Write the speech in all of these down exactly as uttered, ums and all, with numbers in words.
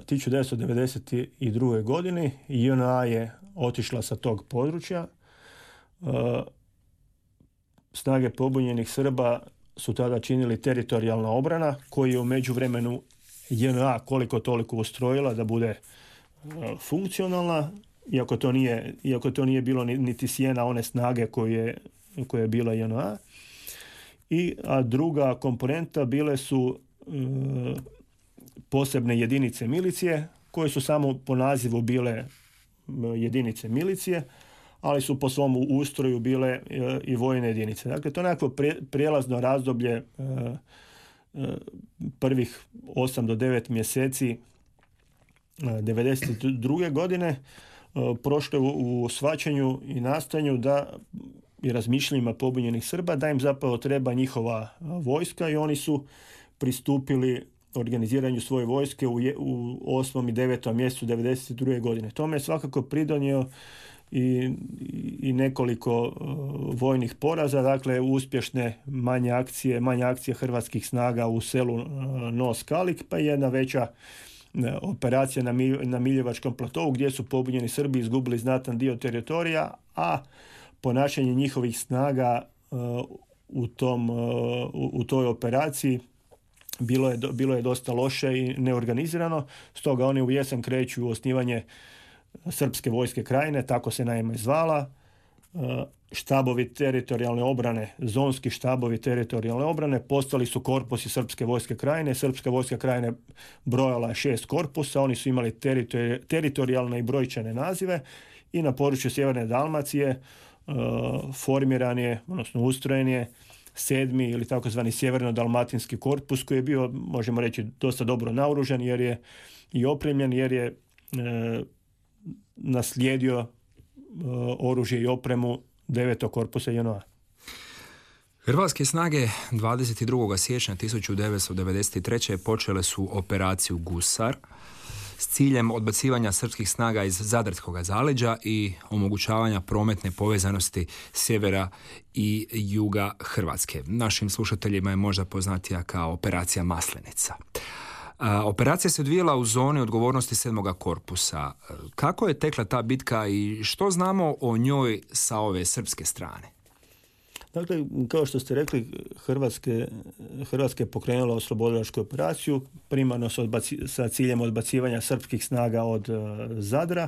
tisuću devetsto devedeset druge. godine J N A je otišla sa tog područja. Uh, snage pobunjenih Srba su tada činili teritorijalna obrana, koju je u međuvremenu J N A koliko toliko ustrojila da bude uh, funkcionalna, iako to nije, iako to nije bilo niti sjena one snage koje je, koje je bila J N A. I, a druga komponenta bile su uh, posebne jedinice milicije, koje su samo po nazivu bile jedinice milicije, ali su po svom ustroju bile e, i vojne jedinice. Dakle, to je nekako pre, prijelazno razdoblje e, e, prvih osam do devet mjeseci e, devedeset druge. godine e, prošlo u, u shvaćanju i nastanju da i razmišljanjima pobunjenih Srba da im zapravo treba njihova vojska i oni su pristupili organiziranju svoje vojske u, je, u osmom i devetom mjesecu devedeset druge. godine. Tome je svakako pridonio i, i nekoliko uh, vojnih poraza, dakle uspješne manje akcije, manje akcije hrvatskih snaga u selu uh, Noskalik, pa jedna veća uh, operacija na, mi, na Miljevačkom platovu gdje su pobunjeni Srbi izgubili znatan dio teritorija, a ponašanje njihovih snaga uh, u, tom, uh, u, u toj operaciji Bilo je, bilo je dosta loše i neorganizirano, stoga oni u jesen kreću u osnivanje Srpske vojske krajine, tako se naime zvala. Štabovi teritorijalne obrane, zonski štabovi teritorijalne obrane postali su korpusi Srpske vojske krajine. Srpska vojska krajine brojala je šest korpusa, oni su imali teritori, teritorijalne i brojčane nazive i na području Sjeverne Dalmacije uh, formiran je, odnosno ustrojen je sedmi ili takozvani sjeverno-dalmatinski korpus koji je bio, možemo reći, dosta dobro naoružan jer je i opremljen, jer je e, naslijedio e, oružje i opremu devetog korpusa J N A. Hrvatske snage dvadeset drugog siječnja tisuću devetsto devedeset treće. počele su operaciju Gusar s ciljem odbacivanja srpskih snaga iz Zadarskog zaleđa i omogućavanja prometne povezanosti sjevera i juga Hrvatske. Našim slušateljima je možda poznatija kao operacija Maslenica. A, operacija se odvijela u zoni odgovornosti sedmog korpusa. Kako je tekla ta bitka i što znamo o njoj sa ove srpske strane? Dakle, kao što ste rekli, Hrvatske, Hrvatska je pokrenula oslobodilačku operaciju, primarno sa, odbaci, sa ciljem odbacivanja srpskih snaga od uh, Zadra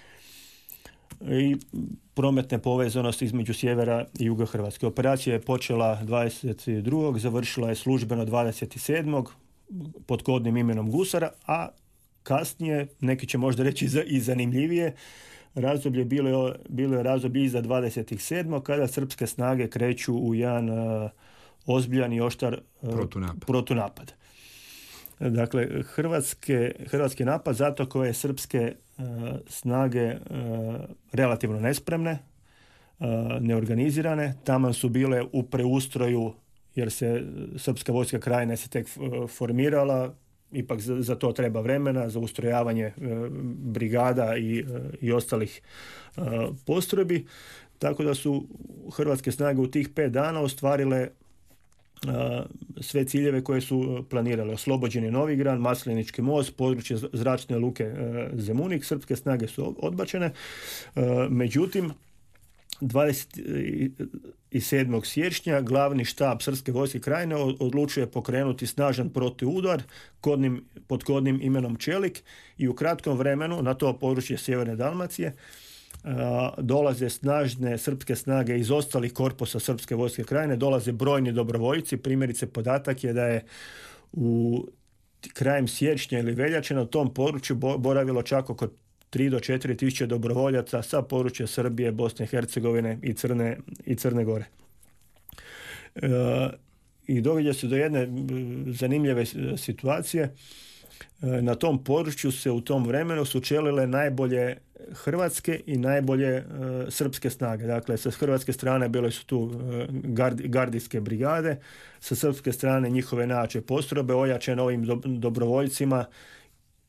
i prometne povezanosti između sjevera i juga Hrvatske. Operacija je počela dvadeset drugog završila je službeno dvadeset sedmog pod kodnim imenom Gusara, a kasnije, neki će možda reći i zanimljivije, razdoblje bilo je, bilo je razdoblje iza dvadeset sedmog kada srpske snage kreću u jedan uh, ozbiljan i oštar uh, protunapad. protunapad. Dakle, Hrvatske, hrvatski napad zato koje srpske uh, snage uh, relativno nespremne, uh, neorganizirane, taman su bile u preustroju jer se Srpska vojska krajine se tek uh, formirala, ipak za, za to treba vremena, za ustrojavanje e, brigada i, e, i ostalih e, postrojbi. Tako da su hrvatske snage u tih pet dana ostvarile e, sve ciljeve koje su planirale. Oslobođen je Novigrad, Maslenički most, područje zračne luke e, Zemunik. Srpske snage su odbačene. E, međutim, dvadeset sedmog siječnja glavni štab Srpske vojske krajine odlučuje pokrenuti snažan protuudar kodnim, pod kodnim imenom Čelik i u kratkom vremenu na to područje Sjeverne Dalmacije a, dolaze snažne srpske snage iz ostalih korpusa Srpske vojske krajine, dolaze brojni dobrovoljci. Primjerice, podatak je da je u krajem siječnja ili veljače na tom području boravilo čak oko tri do četiri tisuće dobrovoljaca sa područja Srbije, Bosne i Hercegovine i Crne, i Crne Gore. E, I događa se do jedne zanimljive situacije. E, na tom području se u tom vremenu sučelile najbolje hrvatske i najbolje e, srpske snage. Dakle, sa hrvatske strane bile su tu e, gard, gardijske brigade, sa srpske strane njihove najjače postrojbe ojačene ovim do, dobrovoljcima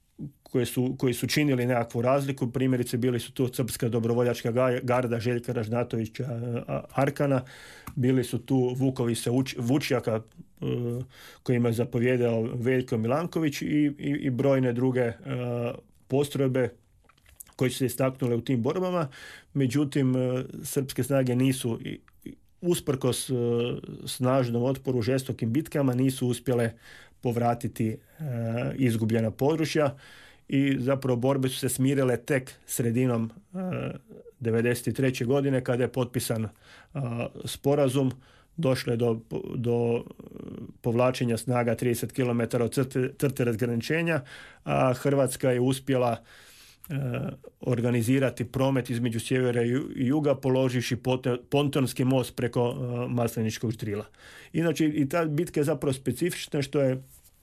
koje su, koji su činili nekakvu razliku. Primjerice bili su tu Srpska dobrovoljačka garda Željka Ražnatovića Arkana, bili su tu Vukovice Vučjaka kojima je zapovjedao Veljko Milanković i, i, i brojne druge postrojbe koji su se istaknule u tim borbama. Međutim, srpske snage nisu, usprkos snažnom otporu, žestokim bitkama, nisu uspjele povratiti izgubljena područja i zapravo borbe su se smirile tek sredinom devedeset treće godine kada je potpisan sporazum. Došlo je do, do povlačenja snaga trideset kilometara od crte, crte razgraničenja, a Hrvatska je uspjela e, organizirati promet između sjevera i juga položivši pontonski most preko e, Masleničkog ždrila. Inače, i ta bitka je zapravo specifična što je e,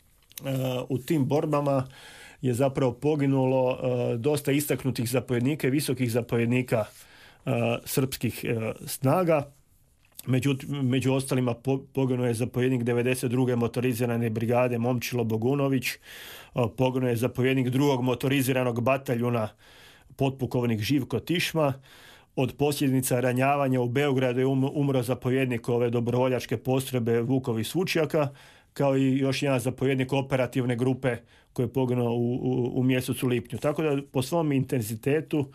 u tim borbama je zapravo poginulo e, dosta istaknutih zapovjednika i visokih zapovjednika e, srpskih e, snaga. Među, među ostalima poginuo je zapovjednik devedeset druge motorizirane brigade Momčilo Bogunović, poginuo je zapovjednik drugog motoriziranog bataljuna potpukovnik Živko Tišma. Od posljedica ranjavanja u Beogradu je umro zapovjednik ove dobrovoljačke postrojbe Vuković Vučjaka, kao i još jedan zapovjednik operativne grupe koji je poginuo u, u, u mjesecu lipnju. Tako da po svom intenzitetu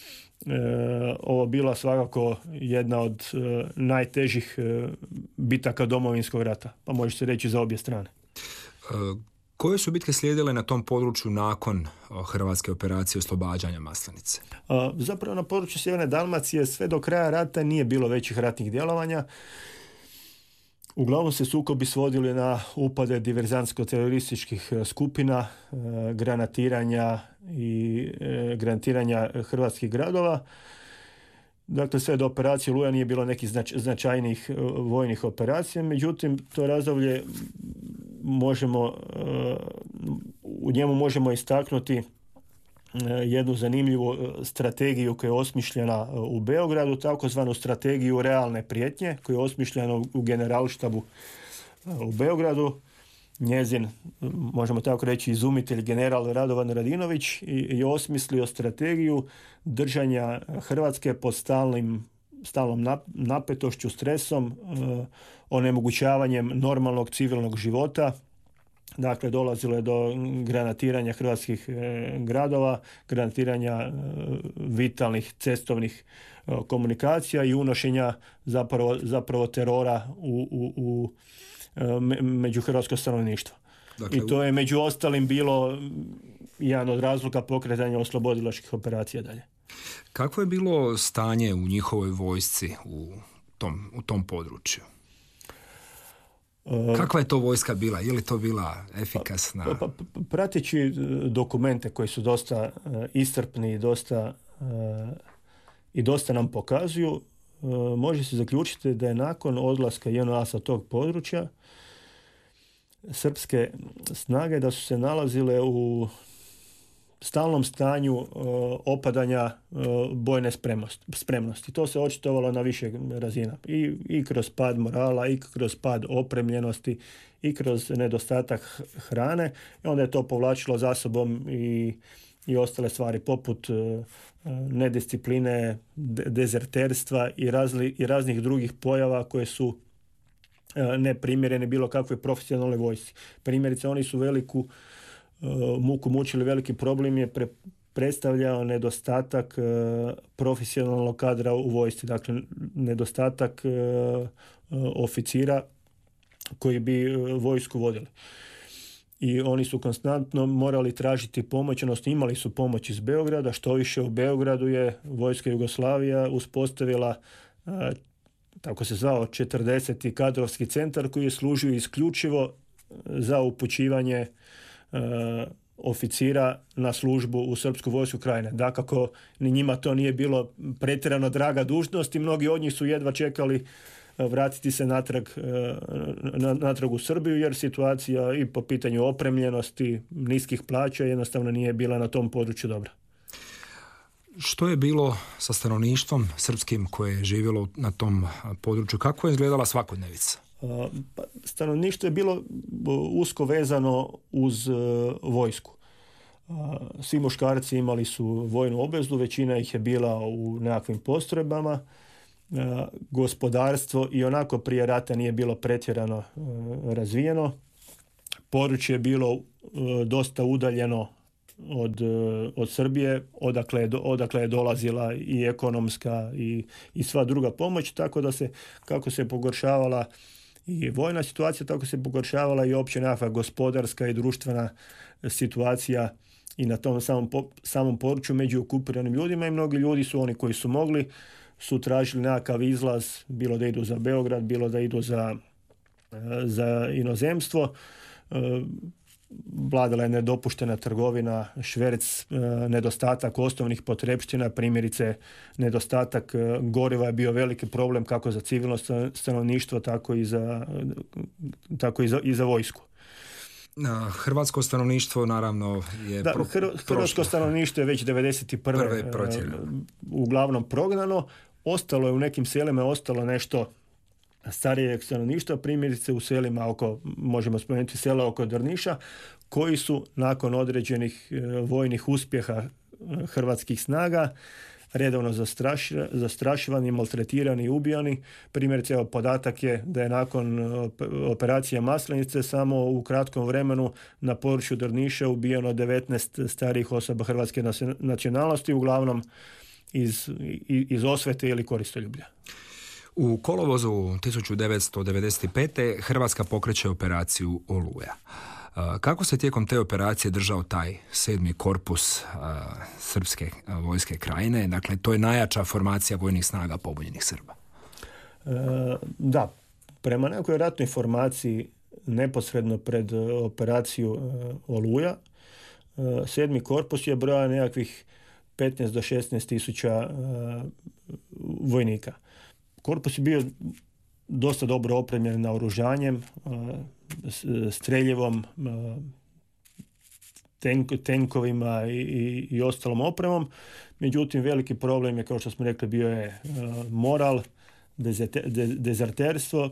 E, ovo bila svakako jedna od e, najtežih e, bitaka Domovinskog rata, pa može se reći za obje strane. E, koje su bitke slijedile na tom području nakon hrvatske operacije oslobađanja Maslenice? E, zapravo na području Sjeverne Dalmacije sve do kraja rata nije bilo većih ratnih djelovanja. Uglavnom se sukobi svodili na upade diverzantsko-terorističkih skupina, e, granatiranja i e, granatiranja hrvatskih gradova. Dakle, sve do operacije Oluja nije bilo nekih znač, značajnih e, vojnih operacija, međutim, to razdoblje možemo, e, u njemu možemo istaknuti jednu zanimljivu strategiju koja je osmišljena u Beogradu, takozvanu strategiju realne prijetnje, koja je osmišljena u generalštabu u Beogradu. Njezin, možemo tako reći, izumitelj general Radovan Radinović je osmislio strategiju držanja Hrvatske pod stalnim, stalnom napetošću, stresom, onemogućavanjem normalnog civilnog života. Dakle, dolazilo je do granatiranja hrvatskih e, gradova, granatiranja e, vitalnih cestovnih e, komunikacija i unošenja zapravo, zapravo terora u, u, u e, među hrvatsko stanovništvo. Dakle, i to je među ostalim bilo jedan od razloga pokretanja oslobodilačkih operacija dalje. Kako je bilo stanje u njihovoj vojsci u tom, u tom području? Kakva je to vojska bila? Je li to bila efikasna? Pa, pa, prateći dokumente koji su dosta uh, iscrpni i dosta, uh, i dosta nam pokazuju, uh, može se zaključiti da je nakon odlaska J N A sa tog područja srpske snage da su se nalazile u stalnom stanju uh, opadanja uh, bojne spremnosti, spremnosti. To se očitovalo na više razina. I, i kroz pad morala, i kroz pad opremljenosti, i kroz nedostatak hrane. I onda je to povlačilo za sobom i, i ostale stvari poput uh, nediscipline, de- dezerterstva i, razli, i raznih drugih pojava koje su uh, neprimjerene bilo kakvoj profesionalnoj vojsci. Primjerice, oni su veliku muku mučili, veliki problem je pre, predstavljao nedostatak uh, profesionalnog kadra u vojsci, dakle nedostatak uh, oficira koji bi uh, vojsku vodili. I oni su konstantno morali tražiti pomoć, odnosno imali su pomoć iz Beograda, što više u Beogradu je vojska Jugoslavija uspostavila uh, tako se zvao četrdeseti kadrovski centar koji je služio isključivo za upućivanje Uh, oficira na službu u srpsku vojsku Krajine. Dakako, ni njima to nije bilo pretjerano draga dužnost i mnogi od njih su jedva čekali uh, vratiti se natrag, uh, natrag u Srbiju, jer situacija i po pitanju opremljenosti, niskih plaća jednostavno nije bila na tom području dobra. Što je bilo sa stanovništvom srpskim koje je živjelo na tom području? Kako je izgledala svakodnevica? Pa, stanovništvo je bilo usko vezano uz uh, vojsku. Uh, svi muškarci imali su vojnu obvezu, većina ih je bila u nekakvim postrojbama. Gospodarstvo i onako prije rata nije bilo pretjerano razvijeno. Područje je bilo dosta udaljeno od, od Srbije, odakle je, odakle je dolazila i ekonomska i, i sva druga pomoć, tako da se, kako se pogoršavala i vojna situacija, tako se pogoršavala i opće nekakva gospodarska i društvena situacija i na tom samom, samom području među okupiranim ljudima, i mnogi ljudi su, oni koji su mogli, su tražili nekakav izlaz, bilo da idu za Beograd, bilo da idu za, za inozemstvo. Vladala je nedopuštena trgovina, šverc, nedostatak osnovnih potrepština, primjerice nedostatak goriva je bio veliki problem kako za civilno stanovništvo, tako i za, tako i za, i za vojsku. Hrvatsko stanovništvo naravno je da, pro, Hr- Hrvatsko stanovništvo je već devedeset prve uglavnom prognano. Ostalo je u nekim selima, ostalo nešto starijeg stanovništva, primjerice u selima oko, možemo spomenuti sela oko Drniša, koji su nakon određenih vojnih uspjeha hrvatskih snaga redovno zastraši, zastrašivani, maltretirani i ubijani. Primjerice, evo, podatak je da je nakon operacije Maslenice samo u kratkom vremenu na području Drniša ubijeno devetnaest starijih osoba hrvatske nacionalnosti, uglavnom iz, iz osvete ili koristoljublja. U kolovozu tisuću devetsto devedeset pete. Hrvatska pokreće operaciju Oluja. Kako se tijekom te operacije držao taj sedmi korpus uh, srpske uh, vojske Krajine? Dakle, to je najjača formacija vojnih snaga pobunjenih Srba. E, da, prema nekoj ratnoj formaciji neposredno pred operaciju uh, Oluja, uh, sedmi korpus je brojao nekakvih petnaest do šesnaest tisuća uh, vojnika. Korpus je bio dosta dobro opremljen naoružanjem, streljivom, tenk, tenkovima i, i, i ostalom opremom. Međutim, veliki problem je, kao što smo rekli, bio je moral, dezerterstvo,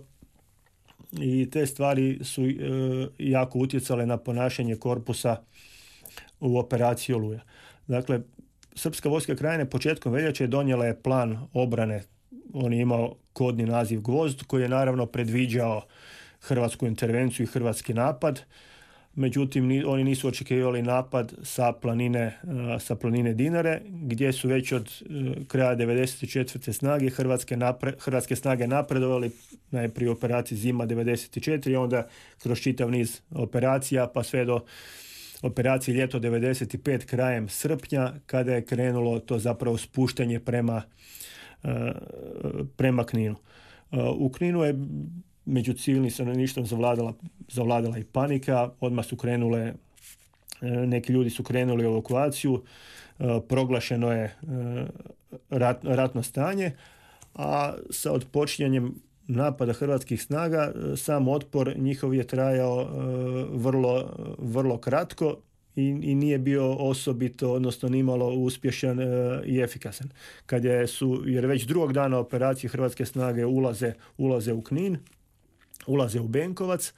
i te stvari su jako utjecale na ponašanje korpusa u operaciji Oluja. Dakle, Srpska vojska Krajine početkom veljače donijela je plan obrane. On je imao kodni naziv Gvozd, koji je naravno predviđao hrvatsku intervenciju i hrvatski napad. Međutim, ni, oni nisu očekivali napad sa planine, sa planine Dinare, gdje su već od kraja devedeset četvrte snage hrvatske, napre, hrvatske snage napredovali najprije u operaciji Zima devedeset četiri, onda kroz čitav niz operacija, pa sve do operacije Ljeto devedeset pet krajem srpnja, kada je krenulo to zapravo spuštanje prema prema Kninu. U Kninu je među civilnim stanovništvom zavladala, zavladala i panika. Odmah su krenule, neki ljudi su krenuli u evakuaciju, proglašeno je rat, ratno stanje, a sa odpočinjanjem napada hrvatskih snaga sam otpor njihov je trajao vrlo, vrlo kratko i, i nije bio osobito, odnosno nimalo uspješan e, i efikasan. Kad je su, jer već drugog dana operacije hrvatske snage ulaze, ulaze u Knin, ulaze u Benkovac,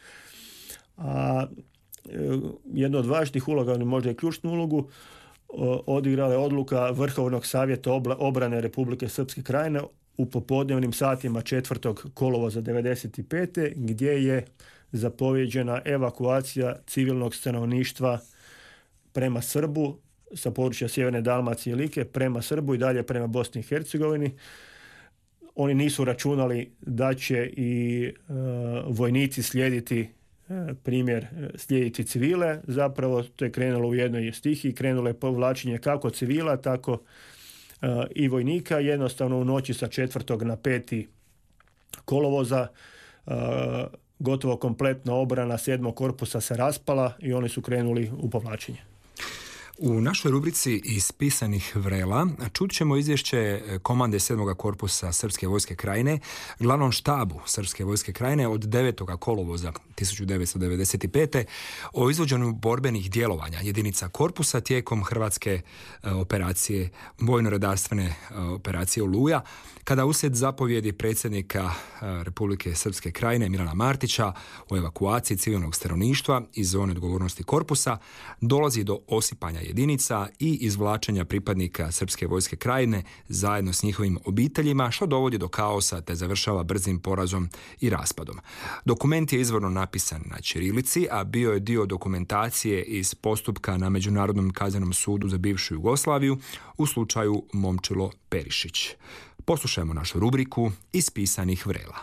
a e, jedna od važnih uloga, možda i ključnu ulogu, o, odigrala je odluka Vrhovnog savjeta obla, obrane Republike Srpske Krajine u popodnevnim satima četvrtog kolovoza devedeset pete. gdje je zapovjeđena evakuacija civilnog stanovništva prema Srbu, sa područja Sjeverne Dalmacije i Like, prema Srbu i dalje prema Bosni i Hercegovini. Oni nisu računali da će i e, vojnici slijediti e, primjer, slijediti civile. Zapravo to je krenulo u jednoj stihiji, krenulo je povlačenje kako civila, tako e, i vojnika. Jednostavno u noći sa četvrtog na peti kolovoza e, gotovo kompletna obrana sedmog korpusa se raspala i oni su krenuli u povlačenje. U našoj rubrici iz pisanih vrela čut ćemo izvješće komande sedmog korpusa Srpske vojske Krajine, glavnom štabu Srpske vojske Krajine od devetog kolovoza tisuću devetsto devedeset pete. o izvođenju borbenih djelovanja jedinica korpusa tijekom hrvatske operacije, vojno-redarstvene operacije Oluja, kada uslijed zapovjedi predsjednika Republike Srpske Krajine Milana Martića o evakuaciji civilnog stanovništva iz zone odgovornosti korpusa dolazi do osipanja jedinica i izvlačenja pripadnika srpske vojske Krajine zajedno s njihovim obiteljima, što dovodi do kaosa te završava brzim porazom i raspadom. Dokument je izvorno napisan na ćirilici, a bio je dio dokumentacije iz postupka na Međunarodnom kaznenom sudu za bivšu Jugoslaviju u slučaju Momčilo Perišić. Poslušajmo našu rubriku Iz pisanih vrela.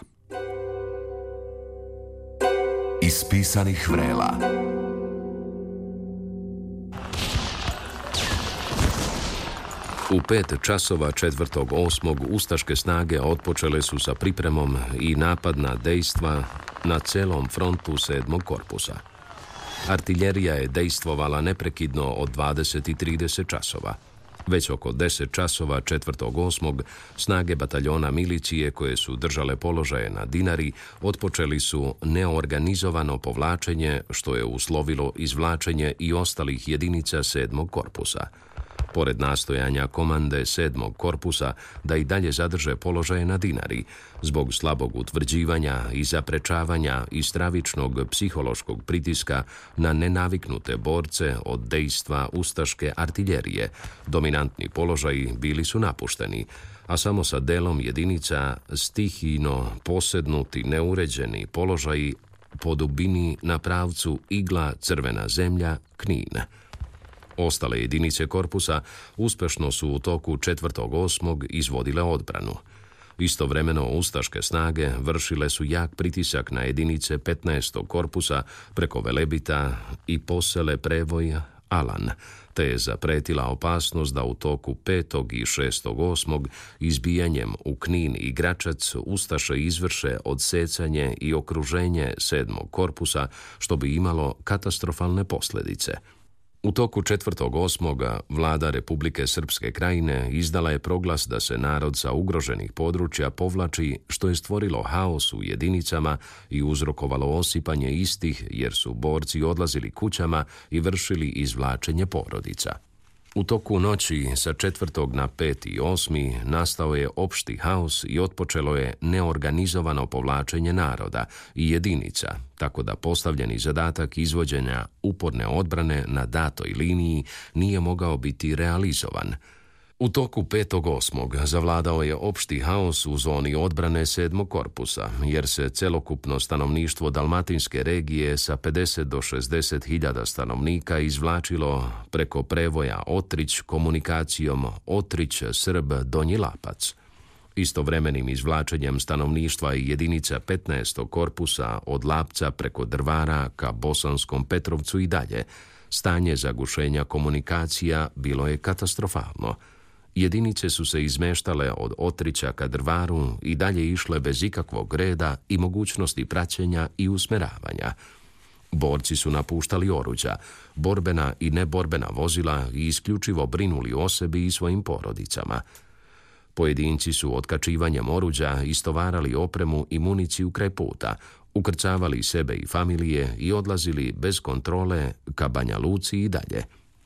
Iz pisanih vrela. U pet časova četvrtog osmog ustaške snage otpočele su sa pripremom i napad na dejstva na celom frontu sedmog korpusa. Artiljerija je dejstvovala neprekidno od dvadeset i trideset časova. Već oko deset časova četvrtog osmog snage bataljona milicije koje su držale položaje na Dinari otpočeli su neorganizovano povlačenje, što je uslovilo izvlačenje i ostalih jedinica sedmog korpusa. Pored nastojanja komande sedmog korpusa da i dalje zadrže položaje na Dinari, zbog slabog utvrđivanja i zaprečavanja i stravičnog psihološkog pritiska na nenaviknute borce od dejstva ustaške artiljerije, dominantni položaji bili su napušteni, a samo sa delom jedinica stihijno posednuti neuređeni položaji po dubini na pravcu Igla, Crvena zemlja, Knin. Ostale jedinice korpusa uspešno su u toku četvrtog osmog izvodile odbranu. Istovremeno ustaške snage vršile su jak pritisak na jedinice petnaestog korpusa preko Velebita i posele Prevoj, Alan, te je zapretila opasnost da u toku petog i šestog osmog izbijanjem u Knin i Gračac ustaše izvrše odsecanje i okruženje sedmog korpusa, što bi imalo katastrofalne posljedice. U toku četvrtog osmog vlada Republike Srpske Krajine izdala je proglas da se narod sa ugroženih područja povlači, što je stvorilo haos u jedinicama i uzrokovalo osipanje istih, jer su borci odlazili kućama i vršili izvlačenje porodica. U toku noći sa četvrtog na peti i osmi nastao je opšti haos i otpočelo je neorganizovano povlačenje naroda i jedinica, tako da postavljeni zadatak izvođenja uporne odbrane na datoj liniji nije mogao biti realizovan. U toku petog osmog zavladao je opšti haos u zoni odbrane sedmog korpusa, jer se celokupno stanovništvo dalmatinske regije sa pedeset do šezdeset hiljada stanovnika izvlačilo preko Prevoja Otrić komunikacijom Otrić-Srb-Donji Lapac. Istovremenim izvlačenjem stanovništva i jedinica petnaestog korpusa od Lapca preko Drvara ka Bosanskom Petrovcu i dalje, stanje zagušenja komunikacija bilo je katastrofalno. Jedinice su se izmeštale od Otrića ka Drvaru i dalje išle bez ikakvog reda i mogućnosti praćenja i usmeravanja. Borci su napuštali oruđa, borbena i neborbena vozila i isključivo brinuli o sebi i svojim porodicama. Pojedinci su otkačivanjem oruđa istovarali opremu i municiju kraj puta, ukrcavali sebe i familije i odlazili bez kontrole ka Banja Luci i dalje.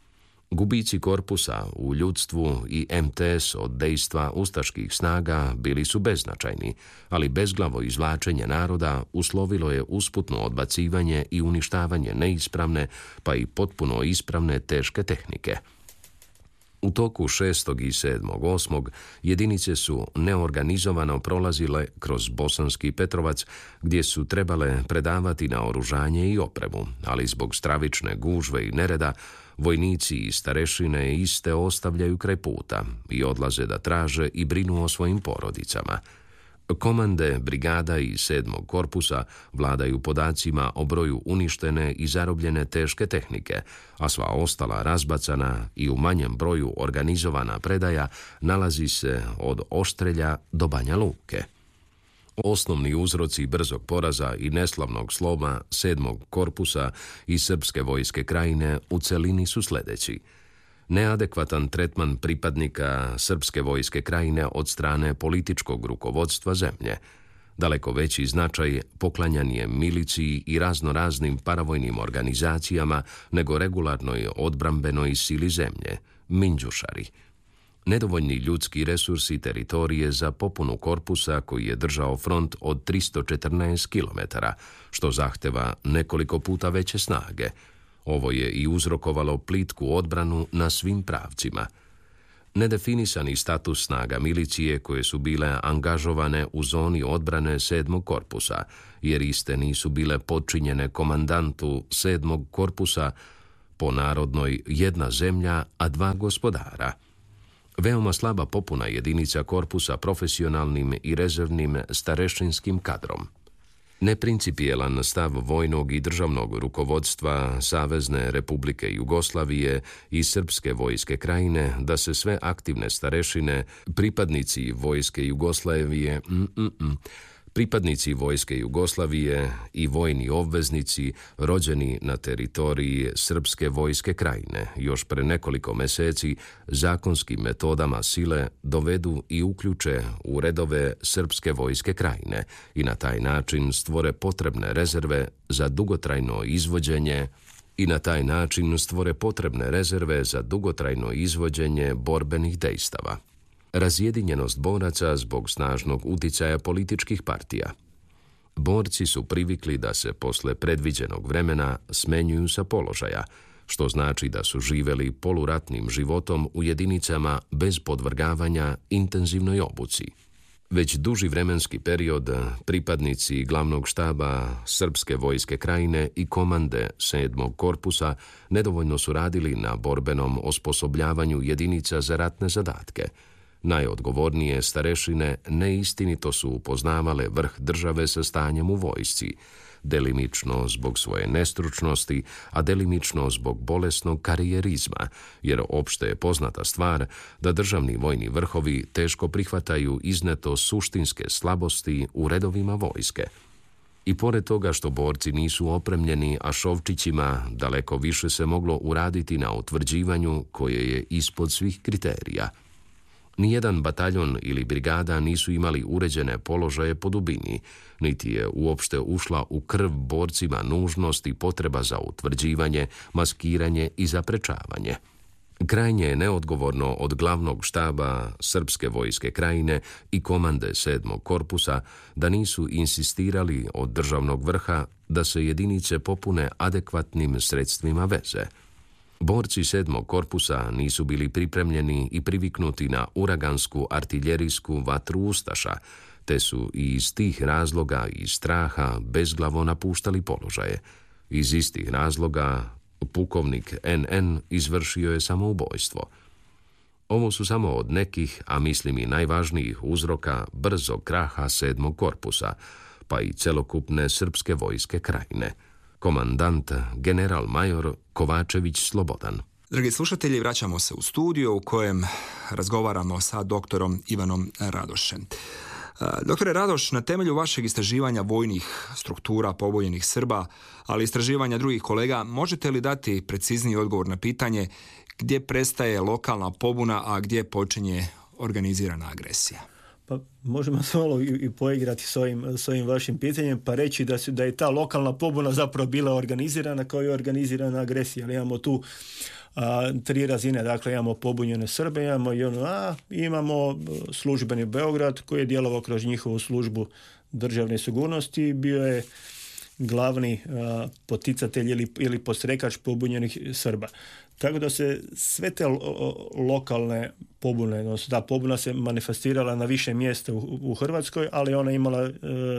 Gubici korpusa u ljudstvu i em te es od dejstva ustaških snaga bili su beznačajni, ali bezglavo izvlačenje naroda uslovilo je usputno odbacivanje i uništavanje neispravne, pa i potpuno ispravne teške tehnike. U toku šestog i sedmog osmog jedinice su neorganizovano prolazile kroz Bosanski Petrovac, gdje su trebale predavati naoružanje i opremu, ali zbog stravične gužve i nereda vojnici i starešine iste ostavljaju kraj puta i odlaze da traže i brinu o svojim porodicama. Komande brigada i sedmog korpusa vladaju podacima o broju uništene i zarobljene teške tehnike, a sva ostala razbacana i u manjem broju organizovana predaja nalazi se od Oštrelja do Banja Luke. Osnovni uzroci brzog poraza i neslavnog sloma sedmog korpusa i srpske vojske Krajine u celini su sljedeći. Neadekvatan tretman pripadnika srpske vojske Krajine od strane političkog rukovodstva zemlje. Daleko veći značaj poklanjan je miliciji i raznoraznim paravojnim organizacijama nego regularnoj odbrambenoj sili zemlje, minđušari. Nedovoljni ljudski resursi teritorije za popunu korpusa koji je držao front od tristo četrnaest kilometara, što zahteva nekoliko puta veće snage. Ovo je i uzrokovalo plitku odbranu na svim pravcima. Nedefinisani status snaga milicije koje su bile angažovane u zoni odbrane sedmog korpusa, jer iste nisu bile podčinjene komandantu sedmog korpusa, po narodnoj jedna zemlja, a dva gospodara. Veoma slaba popuna jedinica korpusa profesionalnim i rezervnim starešinskim kadrom. Neprincipijelan stav vojnog i državnog rukovodstva Savezne Republike Jugoslavije i Srpske vojske Krajine da se sve aktivne starešine, pripadnici vojske Jugoslavije, mm, mm, mm, pripadnici vojske Jugoslavije i vojni obveznici rođeni na teritoriji Srpske vojske Krajine još pre nekoliko meseci zakonskim metodama sile dovedu i uključe u redove Srpske vojske Krajine i na taj način stvore potrebne rezerve za dugotrajno izvođenje i na taj način stvore potrebne rezerve za dugotrajno izvođenje borbenih dejstava. Razjedinjenost boraca zbog snažnog uticaja političkih partija. Borci su privikli da se posle predviđenog vremena smenjuju sa položaja, što znači da su živeli poluratnim životom u jedinicama bez podvrgavanja intenzivnoj obuci. Već duži vremenski period pripadnici glavnog štaba Srpske vojske Krajine i komande sedmog korpusa nedovoljno su radili na borbenom osposobljavanju jedinica za ratne zadatke. Najodgovornije starešine neistinito su upoznavale vrh države sa stanjem u vojsci, delimično zbog svoje nestručnosti, a delimično zbog bolesnog karijerizma, jer opšte je poznata stvar da državni vojni vrhovi teško prihvataju izneto suštinske slabosti u redovima vojske. I pored toga što borci nisu opremljeni, a šovčićima daleko više se moglo uraditi na utvrđivanju koje je ispod svih kriterija. Nijedan bataljon ili brigada nisu imali uređene položaje po dubini, niti je uopšte ušla u krv borcima nužnost i potreba za utvrđivanje, maskiranje i zaprečavanje. Krajnje je neodgovorno od glavnog štaba Srpske vojske Krajine i komande sedmog korpusa da nisu insistirali od državnog vrha da se jedinice popune adekvatnim sredstvima veze. Borci sedmog korpusa nisu bili pripremljeni i priviknuti na uragansku artiljerijsku vatru ustaša, te su i iz tih razloga i straha bezglavo napuštali položaje. Iz istih razloga pukovnik en en izvršio je samoubojstvo. Ovo su samo od nekih, a mislim i najvažnijih uzroka brzog kraha sedmog korpusa, pa i celokupne Srpske vojske Krajine. Komandant general major Kovačević Slobodan. Dragi slušatelji, vraćamo se u studio u kojem razgovaramo sa doktorom Ivanom Radošem. Doktore Radoš, na temelju vašeg istraživanja vojnih struktura pobojenih Srba, ali istraživanja drugih kolega, možete li dati precizniji odgovor na pitanje gdje prestaje lokalna pobuna, a gdje počinje organizirana agresija? Pa možemo se malo i, i poigrati s ovim, s ovim vašim pitanjem, pa reći da, su, da je ta lokalna pobuna zapravo bila organizirana kao i organizirana agresija. Ali imamo tu a, tri razine, dakle imamo pobunjene Srbe, imamo J N A, imamo službeni Beograd koji je djelovao kroz njihovu službu državne sigurnosti, bio je glavni a, poticatelj ili, ili podstrekač pobunjenih Srba. Tako da se sve te lo, lokalne pobune, odnosno ta pobuna se manifestirala na više mjesta u, u Hrvatskoj, ali ona imala e,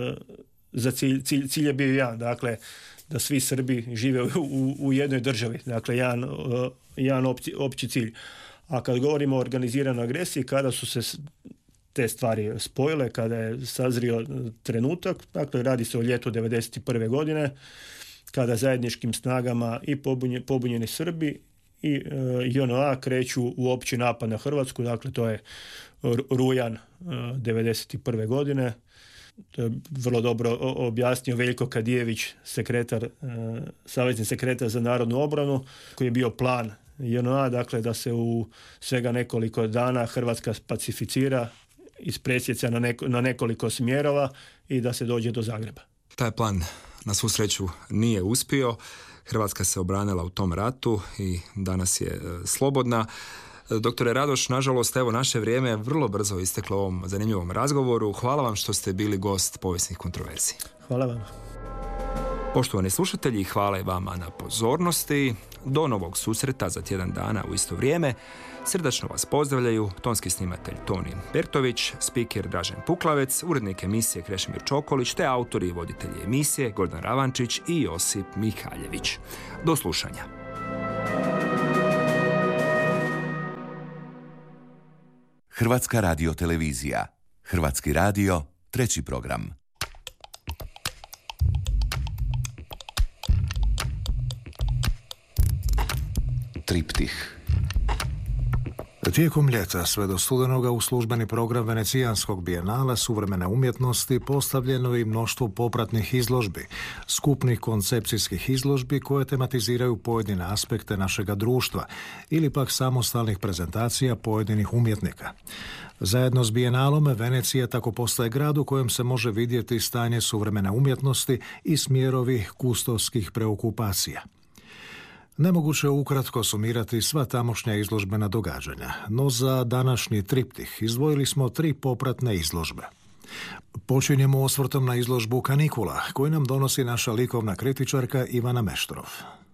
za cilj, cilj, cilj je bio jedan, dakle da svi Srbi žive u, u, u jednoj državi, dakle jedan, e, jedan opći, opći cilj. A kad govorimo o organiziranoj agresiji, kada su se te stvari spojile, kada je sazrio trenutak, dakle radi se o ljetu devedeset prve godine, kada zajedničkim snagama i pobunje, pobunjeni Srbi i e, J N A kreću u opći napad na Hrvatsku, dakle to je rujan e, devedeset prve godine. To je vrlo dobro objasnio Veljko Kadijević, sekretar, e, savezni sekretar za narodnu obranu, koji je bio plan J N A, dakle da se u svega nekoliko dana Hrvatska pacificira, ispresjeca na, neko, na nekoliko smjerova i da se dođe do Zagreba. Taj plan na svu sreću nije uspio. Hrvatska se obranila u tom ratu i danas je e, slobodna. Doktore Radoš, nažalost, evo naše vrijeme je vrlo brzo isteklo ovom zanimljivom razgovoru. Hvala vam što ste bili gost Povijesnih kontroverzi. Hvala vam. Poštovani slušatelji, hvala i vama na pozornosti. Do novog susreta za tjedan dana u isto vrijeme. Srdačno vas pozdravljaju tonski snimatelj Toni Bertović, spiker Dražen Puklavec, urednik emisije Krešimir Čokolić, te autori i voditelji emisije Gordan Ravančić i Josip Mihaljević. Do slušanja. Hrvatska radiotelevizija. Hrvatski radio, treći program. Triptih. Tijekom ljeta sve do studenoga u službeni program Venecijanskog bijenala suvremene umjetnosti postavljeno je i mnoštvo popratnih izložbi, skupnih koncepcijskih izložbi koje tematiziraju pojedine aspekte našega društva ili pak samostalnih prezentacija pojedinih umjetnika. Zajedno s bijenalom Venecija tako postaje grad u kojem se može vidjeti stanje suvremene umjetnosti i smjerovi kustovskih preokupacija. Nemoguće je ukratko sumirati sva tamošnja izložbena događanja, no za današnji triptih izdvojili smo tri popratne izložbe. Počinjemo osvrtom na izložbu Kanikula, koju nam donosi naša likovna kritičarka Ivana Meštrov.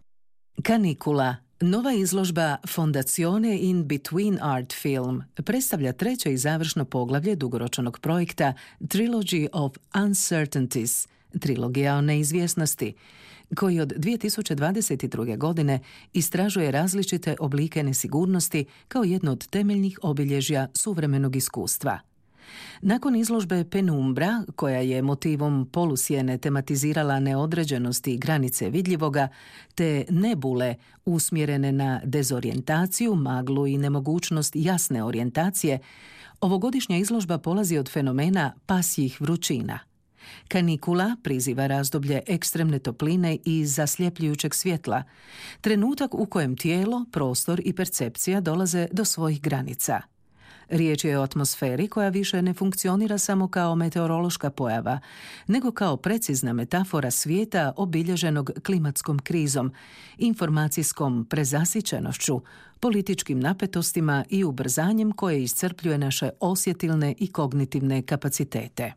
Kanikula, nova izložba Fondazione in Between Art Film, predstavlja treće i završno poglavlje dugoročnog projekta Trilogy of Uncertainties, trilogija o neizvjesnosti, koji od dvije tisuće dvadeset druge. godine istražuje različite oblike nesigurnosti kao jedno od temeljnih obilježja suvremenog iskustva. Nakon izložbe Penumbra, koja je motivom polusjene tematizirala neodređenosti i granice vidljivoga, te Nebule, usmjerene na dezorijentaciju, maglu i nemogućnost jasne orijentacije, ovogodišnja izložba polazi od fenomena pasjih vrućina. Kanikula priziva razdoblje ekstremne topline i zasljepljujućeg svjetla, trenutak u kojem tijelo, prostor i percepcija dolaze do svojih granica. Riječ je o atmosferi koja više ne funkcionira samo kao meteorološka pojava, nego kao precizna metafora svijeta obilježenog klimatskom krizom, informacijskom prezasićenošću, političkim napetostima i ubrzanjem koje iscrpljuje naše osjetilne i kognitivne kapacitete.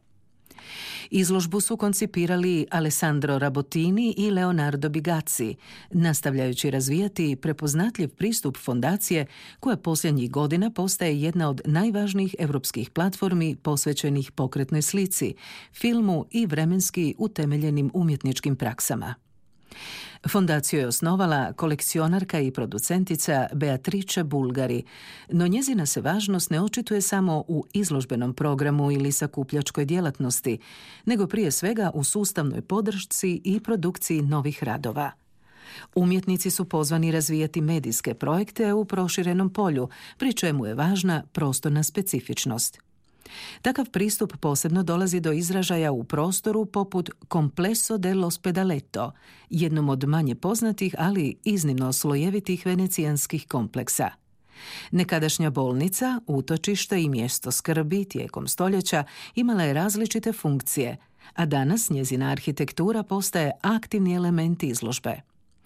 Izložbu su koncipirali Alessandro Rabotini i Leonardo Bigazzi, nastavljajući razvijati prepoznatljiv pristup fondacije koja posljednjih godina postaje jedna od najvažnijih europskih platformi posvećenih pokretnoj slici, filmu i vremenski utemeljenim umjetničkim praksama. Fondaciju je osnovala kolekcionarka i producentica Beatrice Bulgari, no njezina se važnost ne očituje samo u izložbenom programu ili sakupljačkoj djelatnosti, nego prije svega u sustavnoj podršci i produkciji novih radova. Umjetnici su pozvani razvijati medijske projekte u proširenom polju, pri čemu je važna prostorna specifičnost. Takav pristup posebno dolazi do izražaja u prostoru poput Complesso dello Spadaletto, jednom od manje poznatih, ali iznimno slojevitih venecijanskih kompleksa. Nekadašnja bolnica, utočište i mjesto skrbi tijekom stoljeća imala je različite funkcije, a danas njezina arhitektura postaje aktivni element izložbe.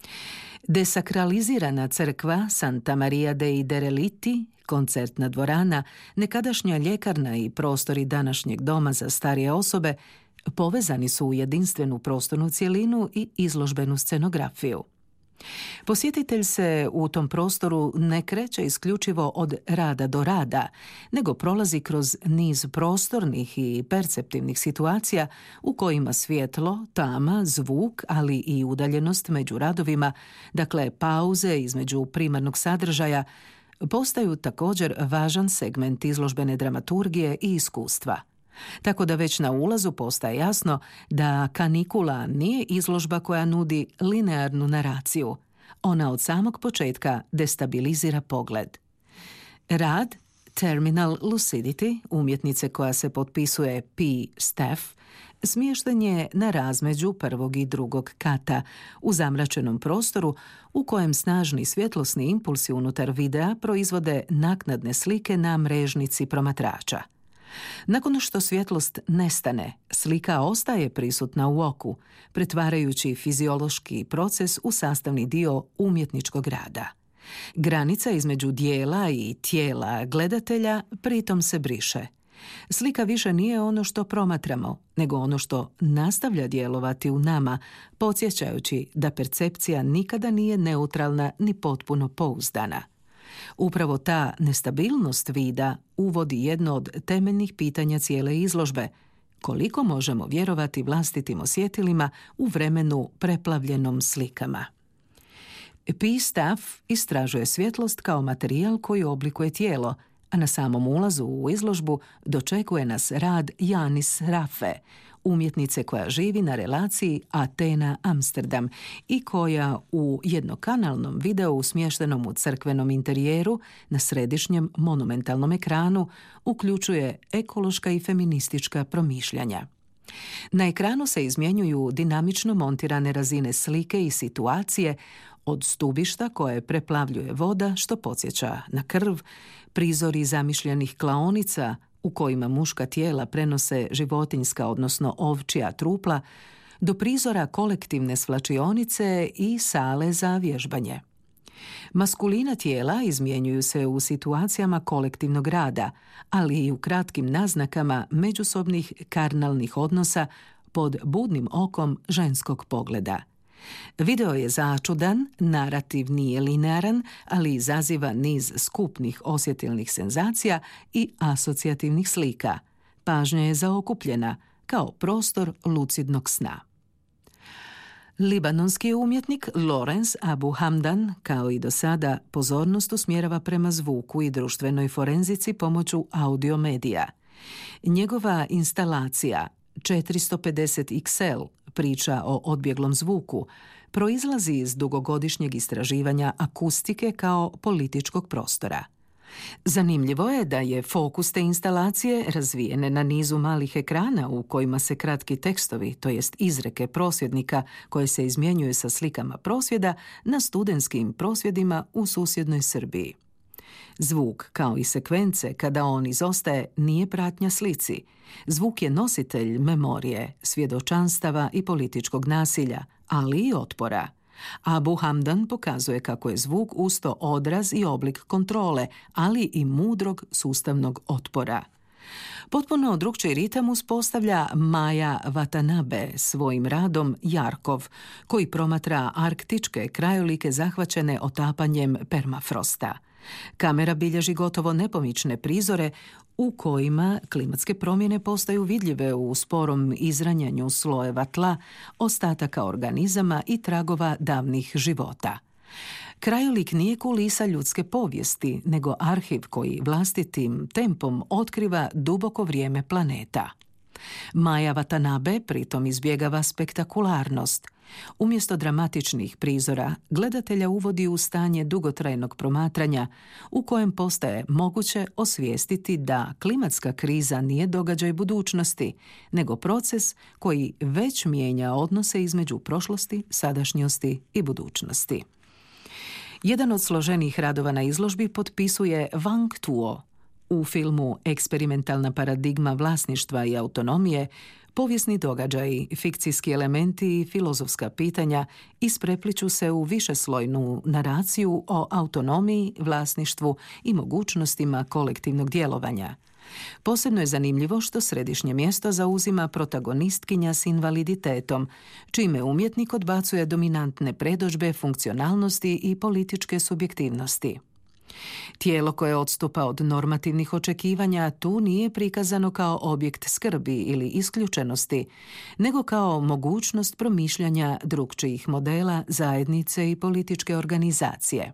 Desakralizirana crkva Santa Maria dei Dereliti, koncertna dvorana, nekadašnja ljekarna i prostori današnjeg doma za starije osobe povezani su u jedinstvenu prostornu cjelinu i izložbenu scenografiju. Posjetitelj se u tom prostoru ne kreće isključivo od rada do rada, nego prolazi kroz niz prostornih i perceptivnih situacija u kojima svjetlo, tama, zvuk, ali i udaljenost među radovima, dakle pauze između primarnog sadržaja, postaju također važan segment izložbene dramaturgije i iskustva. Tako da već na ulazu postaje jasno da Kanikula nije izložba koja nudi linearnu naraciju. Ona od samog početka destabilizira pogled. Rad Terminal Lucidity, umjetnice koja se potpisuje P. Steff, smješten je na razmeđu prvog i drugog kata, u zamračenom prostoru u kojem snažni svjetlosni impulsi unutar videa proizvode naknadne slike na mrežnici promatrača. Nakon što svjetlost nestane, slika ostaje prisutna u oku, pretvarajući fiziološki proces u sastavni dio umjetničkog rada. Granica između dijela i tijela gledatelja pritom se briše. Slika više nije ono što promatramo, nego ono što nastavlja djelovati u nama, podsjećajući da percepcija nikada nije neutralna ni potpuno pouzdana. Upravo ta nestabilnost vida uvodi jedno od temeljnih pitanja cijele izložbe: koliko možemo vjerovati vlastitim osjetilima u vremenu preplavljenom slikama. P-Staff istražuje svjetlost kao materijal koji oblikuje tijelo, a na samom ulazu u izložbu dočekuje nas rad Janis Rafe, umjetnice koja živi na relaciji Atena-Amsterdam i koja u jednokanalnom videu smještenom u crkvenom interijeru na središnjem monumentalnom ekranu uključuje ekološka i feministička promišljanja. Na ekranu se izmjenjuju dinamično montirane razine slike i situacije, od stubišta koje preplavljuje voda, što podsjeća na krv, prizori zamišljenih klaonica u kojima muška tijela prenose životinjska, odnosno ovčja trupla, do prizora kolektivne svlačionice i sale za vježbanje. Maskulina tijela izmjenjuju se u situacijama kolektivnog rada, ali i u kratkim naznakama međusobnih karnalnih odnosa pod budnim okom ženskog pogleda. Video je začudan, narativ nije linearan, ali izaziva niz skupnih osjetilnih senzacija i asocijativnih slika. Pažnja je zaokupljena kao prostor lucidnog sna. Libanonski umjetnik Lorenz Abu Hamdan, kao i do sada, pozornost usmjerava prema zvuku i društvenoj forenzici pomoću audiomedija. Njegova instalacija četiristo pedeset iks el, priča o odbjeglom zvuku, proizlazi iz dugogodišnjeg istraživanja akustike kao političkog prostora. Zanimljivo je da je fokus te instalacije, razvijene na nizu malih ekrana u kojima se kratki tekstovi, to jest izreke prosvjednika koje se izmjenjuju sa slikama prosvjeda, na studentskim prosvjedima u susjednoj Srbiji. Zvuk, kao i sekvence kada on izostaje, nije pratnja slici. Zvuk je nositelj memorije, svjedočanstava i političkog nasilja, ali i otpora. Abu Hamdan pokazuje kako je zvuk usto odraz i oblik kontrole, ali i mudrog sustavnog otpora. Potpuno drukčiji ritam uspostavlja Maja Watanabe svojim radom Jarkov, koji promatra arktičke krajolike zahvaćene otapanjem permafrosta. Kamera bilježi gotovo nepomične prizore u kojima klimatske promjene postaju vidljive u sporom izranjanju slojeva tla, ostataka organizama i tragova davnih života. Krajolik nije kulisa ljudske povijesti, nego arhiv koji vlastitim tempom otkriva duboko vrijeme planeta. Maja Watanabe pritom izbjegava spektakularnost. Umjesto dramatičnih prizora, gledatelja uvodi u stanje dugotrajnog promatranja u kojem postaje moguće osvijestiti da klimatska kriza nije događaj budućnosti, nego proces koji već mijenja odnose između prošlosti, sadašnjosti i budućnosti. Jedan od složenijih radova na izložbi potpisuje Wang Tuo. U filmu Eksperimentalna paradigma vlasništva i autonomije, povijesni događaji, fikcijski elementi i filozofska pitanja isprepliću se u višeslojnu naraciju o autonomiji, vlasništvu i mogućnostima kolektivnog djelovanja. Posebno je zanimljivo što središnje mjesto zauzima protagonistkinja s invaliditetom, čime umjetnik odbacuje dominantne predodžbe funkcionalnosti i političke subjektivnosti. Tijelo koje odstupa od normativnih očekivanja tu nije prikazano kao objekt skrbi ili isključenosti, nego kao mogućnost promišljanja drukčijih modela, zajednice i političke organizacije.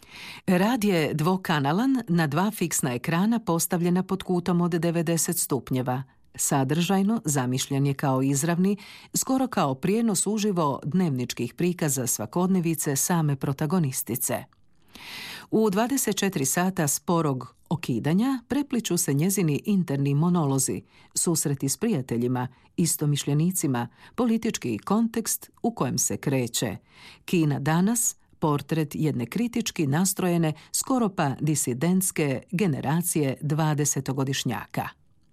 Rad je dvokanalan na dva fiksna ekrana postavljena pod kutom od devedeset stupnjeva. Sadržajno zamišljen je kao izravni, skoro kao prijenos uživo dnevničkih prikaza svakodnevice same protagonistice. U dvadeset četiri sata sporog okidanja prepliču se njezini interni monolozi, susreti s prijateljima, istomišljenicima, politički kontekst u kojem se kreće. Kina danas, portret jedne kritički nastrojene, skoro pa disidentske generacije dvadesetogodišnjaka.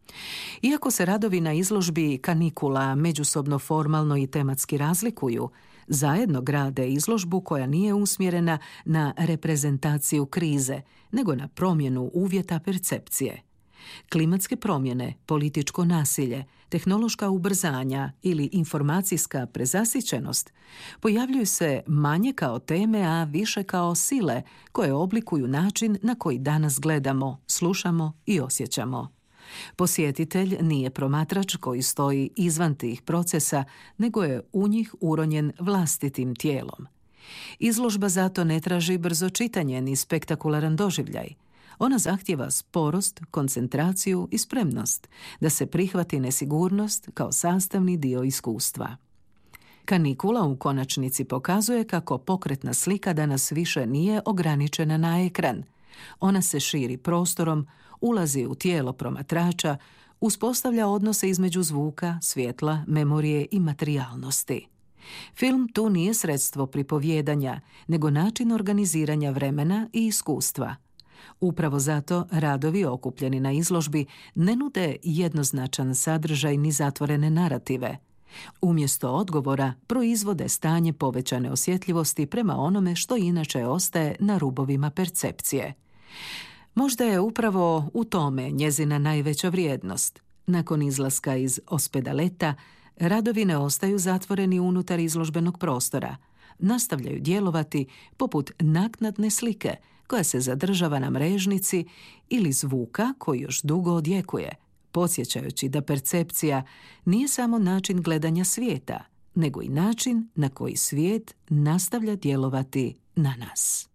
Iako se radovi na izložbi Kanikula međusobno formalno i tematski razlikuju, zajedno grade izložbu koja nije usmjerena na reprezentaciju krize, nego na promjenu uvjeta percepcije. Klimatske promjene, političko nasilje, tehnološka ubrzanja ili informacijska prezasićenost pojavljuju se manje kao teme, a više kao sile koje oblikuju način na koji danas gledamo, slušamo i osjećamo. Posjetitelj nije promatrač koji stoji izvan tih procesa, nego je u njih uronjen vlastitim tijelom. Izložba zato ne traži brzo čitanje ni spektakularan doživljaj. Ona zahtijeva sporost, koncentraciju i spremnost da se prihvati nesigurnost kao sastavni dio iskustva. Kanikula u konačnici pokazuje kako pokretna slika danas više nije ograničena na ekran. Ona se širi prostorom, ulazi u tijelo promatrača, uspostavlja odnose između zvuka, svjetla, memorije i materijalnosti. Film tu nije sredstvo pripovijedanja, nego način organiziranja vremena i iskustva. Upravo zato radovi okupljeni na izložbi ne nude jednoznačan sadržaj ni zatvorene narative. Umjesto odgovora proizvode stanje povećane osjetljivosti prema onome što inače ostaje na rubovima percepcije. Možda je upravo u tome njezina najveća vrijednost. Nakon izlaska iz ospedaleta, radovi ne ostaju zatvoreni unutar izložbenog prostora. Nastavljaju djelovati poput naknadne slike koja se zadržava na mrežnici ili zvuka koji još dugo odjekuje, podsjećajući da percepcija nije samo način gledanja svijeta, nego i način na koji svijet nastavlja djelovati na nas.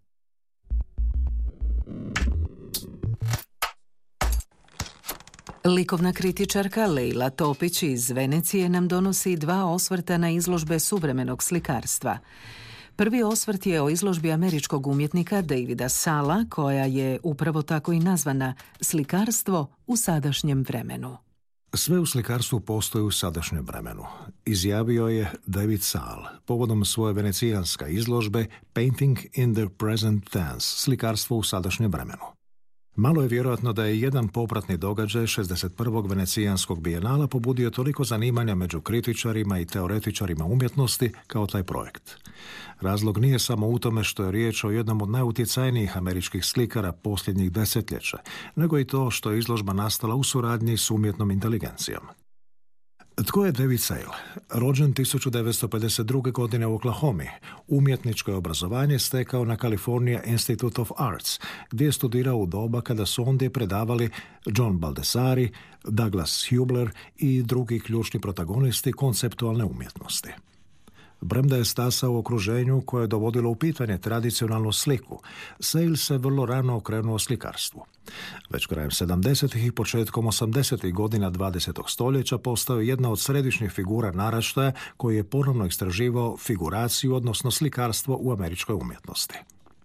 Likovna kritičarka Lejla Topić iz Venecije nam donosi dva osvrta na izložbe suvremenog slikarstva. Prvi osvrt je o izložbi američkog umjetnika Davida Sala, koja je upravo tako i nazvana Slikarstvo u sadašnjem vremenu. Sve u slikarstvu postoji u sadašnjem vremenu, izjavio je David Sal povodom svoje venecijanske izložbe Painting in the Present Tense, slikarstvo u sadašnjem vremenu. Malo je vjerojatno da je jedan popratni događaj šezdeset prvog venecijanskog bijenala pobudio toliko zanimanja među kritičarima i teoretičarima umjetnosti kao taj projekt. Razlog nije samo u tome što je riječ o jednom od najutjecajnijih američkih slikara posljednjih desetljeća, nego i to što je izložba nastala u suradnji s umjetnom inteligencijom. Tko je David Sale? Rođen tisuću devetsto pedeset druge. godine u Oklahomi, umjetničko je obrazovanje stekao na California Institute of Arts, gdje je studirao u doba kada su ondje predavali John Baldessari, Douglas Hubler i drugi ključni protagonisti konceptualne umjetnosti. Premda je stasao u okruženju koje je dovodilo u pitanje tradicionalnu sliku, Sale se vrlo rano okrenuo slikarstvu. Već krajem sedamdesetih i početkom osamdesetih godina dvadesetog stoljeća postao je jedna od središnjih figura naraštaja koji je ponovno istraživao figuraciju, odnosno slikarstvo u američkoj umjetnosti.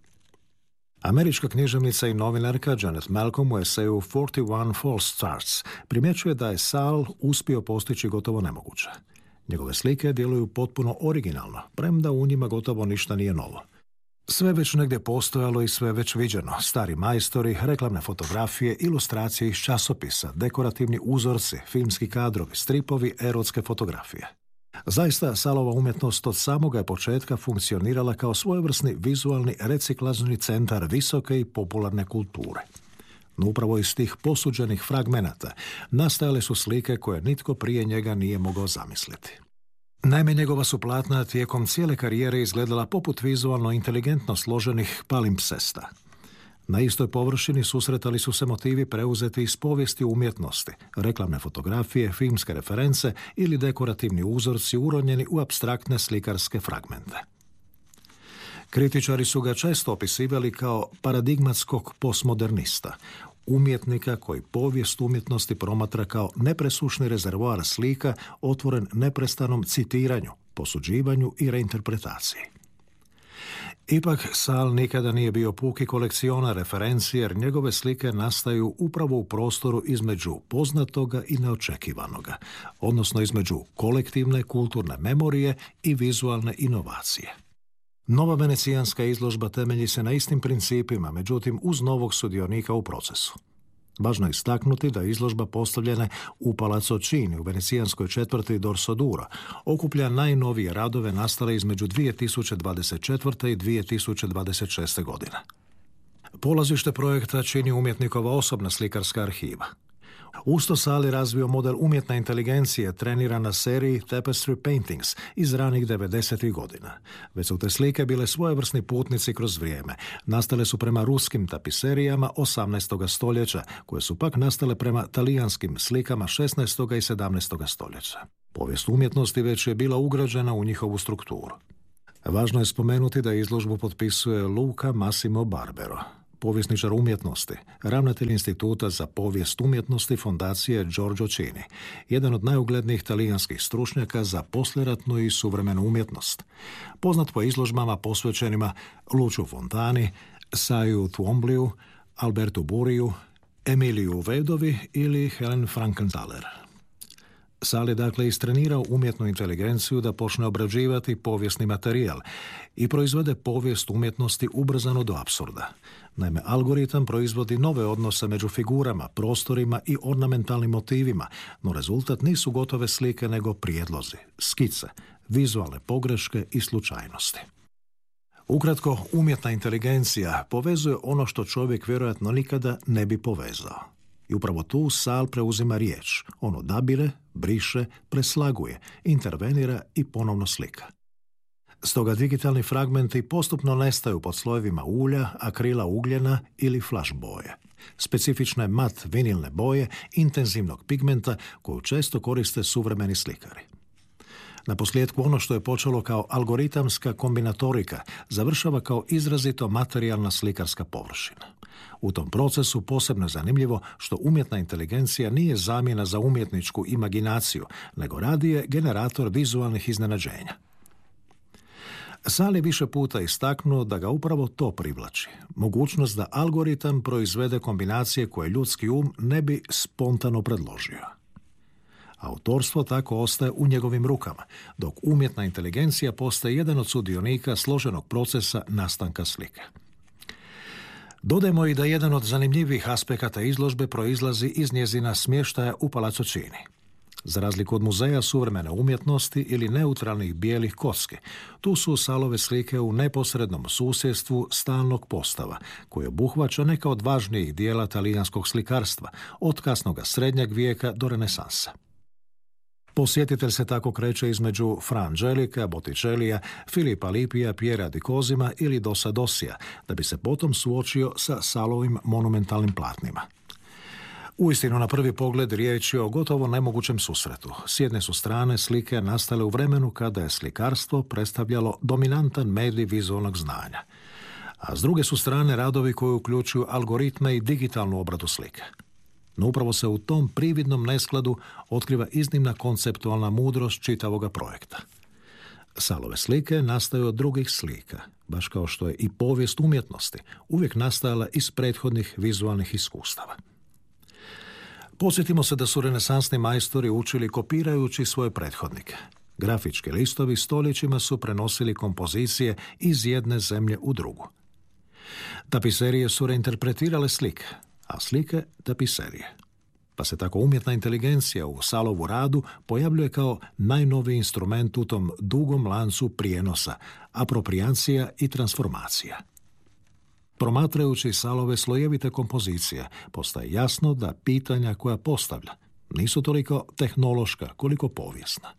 Američka književnica i novinarka Janet Malcolm u eseju forty one False Starts primjećuje da je Sal uspio postići gotovo nemoguće. Njegove slike djeluju potpuno originalno, premda u njima gotovo ništa nije novo. Sve već negdje postojalo i sve već viđeno. Stari majstori, reklamne fotografije, ilustracije iz časopisa, dekorativni uzorci, filmski kadrovi, stripovi, erotske fotografije. Zaista, Salova umjetnost od samoga je početka funkcionirala kao svojevrsni vizualni reciklažni centar visoke i popularne kulture. No upravo iz tih posuđenih fragmenata nastajale su slike koje nitko prije njega nije mogao zamisliti. Naime, njegova su platna tijekom cijele karijere izgledala poput vizualno inteligentno složenih palimpsesta. Na istoj površini susretali su se motivi preuzeti iz povijesti umjetnosti, reklamne fotografije, filmske reference ili dekorativni uzorci uronjeni u apstraktne slikarske fragmente. Kritičari su ga često opisivali kao paradigmatskog postmodernista, umjetnika koji povijest umjetnosti promatra kao nepresušni rezervoar slika otvoren neprestanom citiranju, posuđivanju i reinterpretaciji. Ipak, Sal nikada nije bio puki kolekcionar referencije, jer njegove slike nastaju upravo u prostoru između poznatoga i neočekivanoga, odnosno između kolektivne kulturne memorije i vizualne inovacije. Nova venecijanska izložba temelji se na istim principima, međutim uz novog sudionika u procesu. Važno je istaknuti da je izložba postavljena u Palazzo Chini u venecijanskoj četvrti Dorsoduro okuplja najnovije radove nastale između dvije tisuće dvadeset četvrte. i dvije tisuće dvadeset šeste. godine. Polazište projekta čini umjetnikova osobna slikarska arhiva. Usto Sali razvio model umjetne inteligencije treniran na seriji Tapestry Paintings iz ranih devedesetih godina. Već su te slike bile svojevrsni putnici kroz vrijeme. Nastale su prema ruskim tapiserijama osamnaestog stoljeća, koje su pak nastale prema talijanskim slikama šesnaestog i sedamnaestog stoljeća. Povijest umjetnosti već je bila ugrađena u njihovu strukturu. Važno je spomenuti da izložbu potpisuje Luca Massimo Barbero, povjesničar umjetnosti, ravnatelj Instituta za povijest umjetnosti fondacije Giorgio Cini, jedan od najuglednijih talijanskih stručnjaka za poslijeratnu i suvremenu umjetnost. Poznat po izložbama posvećenima Lucio Fontani, Saju Twomblyju, Albertu Buriju, Emiliju Vedovi ili Helen Frankenthaler. Sali je dakle istrenirao umjetnu inteligenciju da počne obrađivati povijesni materijal i proizvede povijest umjetnosti ubrzano do apsurda. Naime, algoritam proizvodi nove odnose među figurama, prostorima i ornamentalnim motivima, no rezultat nisu gotove slike nego prijedlozi, skice, vizualne pogreške i slučajnosti. Ukratko, umjetna inteligencija povezuje ono što čovjek vjerojatno nikada ne bi povezao. I upravo tu Sal preuzima riječ. On odabire, briše, preslaguje, intervenira i ponovno slika. Stoga digitalni fragmenti postupno nestaju pod slojevima ulja, akrila ugljena ili flash boje. Specifične mat vinilne boje intenzivnog pigmenta koju često koriste suvremeni slikari. Naposljetku, ono što je počelo kao algoritamska kombinatorika završava kao izrazito materijalna slikarska površina. U tom procesu posebno je zanimljivo što umjetna inteligencija nije zamjena za umjetničku imaginaciju, nego radije generator vizualnih iznenađenja. Sal je više puta istaknuo da ga upravo to privlači. Mogućnost da algoritam proizvede kombinacije koje ljudski um ne bi spontano predložio. Autorstvo tako ostaje u njegovim rukama, dok umjetna inteligencija postaje jedan od sudionika složenog procesa nastanka slike. Dodajmo i da jedan od zanimljivih aspekata izložbe proizlazi iz njezina smještaja u Palazzo Cini. Za razliku od muzeja suvremene umjetnosti ili neutralnih bijelih kocki, tu su Salove slike u neposrednom susjedstvu stalnog postava, koji obuhvaća neka od važnijih dijela talijanskog slikarstva, od kasnog srednjeg vijeka do renesansa. Posjetitelj se tako kreće između Fra Angelika, Botticellija, Filipa Lipija, Piera di Cosima ili Dosa Dosija, da bi se potom suočio sa Salovim monumentalnim platnima. Uistinu, na prvi pogled riječ je o gotovo nemogućem susretu. S jedne su strane slike nastale u vremenu kada je slikarstvo predstavljalo dominantan medij vizualnog znanja, a s druge su strane radovi koji uključuju algoritme i digitalnu obradu slike. No upravo se u tom prividnom neskladu otkriva iznimna konceptualna mudrost čitavoga projekta. Salove slike nastaju od drugih slika, baš kao što je i povijest umjetnosti uvijek nastajala iz prethodnih vizualnih iskustava. Podsjetimo se da su renesansni majstori učili kopirajući svoje prethodnike. Grafički listovi stoljećima su prenosili kompozicije iz jedne zemlje u drugu. Tapiserije su reinterpretirale slike, a slike tapiserije. Pa se tako umjetna inteligencija u Salovu radu pojavljuje kao najnoviji instrument u tom dugom lancu prijenosa, aproprijacija i transformacija. Promatrajući Salove slojevite kompozicije, postaje jasno da pitanja koja postavlja nisu toliko tehnološka koliko povijesna.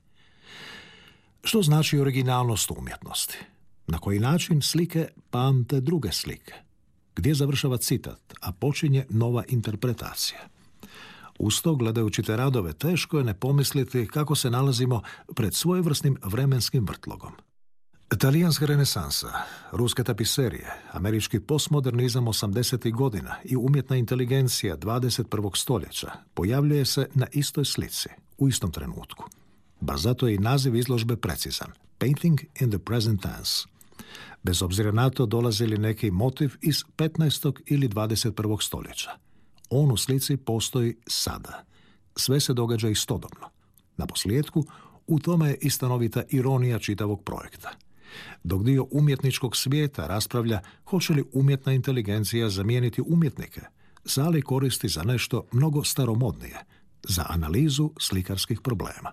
Što znači originalnost umjetnosti? Na koji način slike pamte druge slike? Gdje završava citat, a počinje nova interpretacija? Usto, gledajući te radove, teško je ne pomisliti kako se nalazimo pred svojevrsnim vremenskim vrtlogom. Talijanska renesansa, ruske tapiserije, američki postmodernizam osamdesetih godina i umjetna inteligencija dvadeset prvog stoljeća pojavljuje se na istoj slici, u istom trenutku. Ba zato je i naziv izložbe precizan, Painting in the Present Tense. Bez obzira na to dolazi li neki motiv iz petnaestog ili dvadeset prvog stoljeća. On u slici postoji sada. Sve se događa istodobno. Naposljetku, u tome je i stanovita ironija čitavog projekta. Dok dio umjetničkog svijeta raspravlja hoće li umjetna inteligencija zamijeniti umjetnike, Sali koristi za nešto mnogo staromodnije, za analizu slikarskih problema.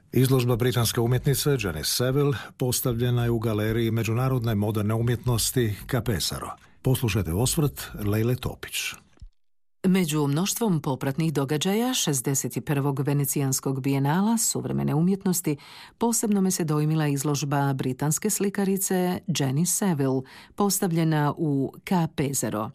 Izložba britanske umjetnice Janice Saville postavljena je u galeriji međunarodne moderne umjetnosti Ca' Pesaro. Poslušajte osvrt Lejle Topić. Među mnoštvom popratnih događaja šezdeset prvog Venecijanskog bijenala suvremene umjetnosti posebno me se dojmila izložba britanske slikarice Janice Saville, postavljena u Ca' Pesaro.